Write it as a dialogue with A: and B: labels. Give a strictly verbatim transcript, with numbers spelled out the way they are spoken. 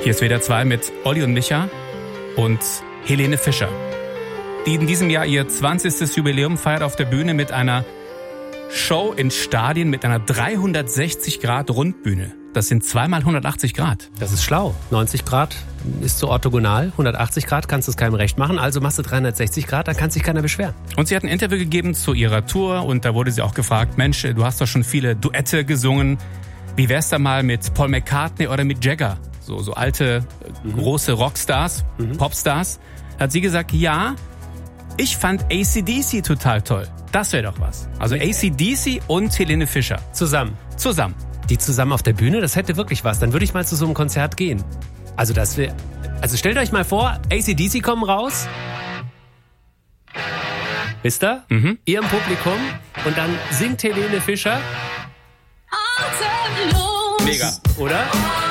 A: Hier ist W D R zwei mit Olli und Micha und Helene Fischer, die in diesem Jahr ihr zwanzigstes Jubiläum feiert auf der Bühne mit einer Show in Stadien mit einer dreihundertsechzig Grad Rundbühne. Das sind zweimal hundertachtzig Grad.
B: Das ist schlau. neunzig Grad ist zu orthogonal. hundertachtzig Grad kannst du es keinem recht machen. Also machst du dreihundertsechzig Grad, dann kann sich keiner beschweren.
A: Und sie hat ein Interview gegeben zu ihrer Tour und da wurde sie auch gefragt, Mensch, du hast doch schon viele Duette gesungen. Wie wär's da mal mit Paul McCartney oder mit Jagger? So, so alte, mhm. große Rockstars, mhm. Popstars. Da hat sie gesagt, ja, ich fand A C D C total toll. Das wäre doch was. Also A C D C und Helene Fischer.
B: Zusammen.
A: Zusammen.
B: Die zusammen auf der Bühne, das hätte wirklich was. Dann würde ich mal zu so einem Konzert gehen. Also das wir, also stellt euch mal vor, A C D C kommen raus. Wisst ihr? Mhm. Ihr im Publikum. Und dann singt Helene Fischer.
A: Mega.
B: Oder?